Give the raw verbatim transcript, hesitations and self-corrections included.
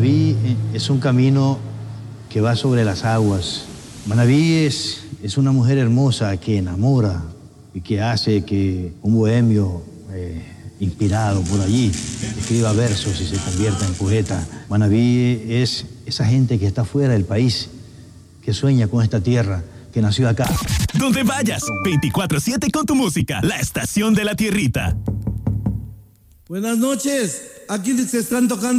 Manabí es un camino que va sobre las aguas. Manabí es, es una mujer hermosa que enamora y que hace que un bohemio eh, inspirado por allí escriba versos y se convierta en poeta. Manabí es esa gente que está fuera del país, que sueña con esta tierra, que nació acá. Donde vayas, veinticuatro siete con tu música, la estación de la tierrita. Buenas noches, aquí se están tocando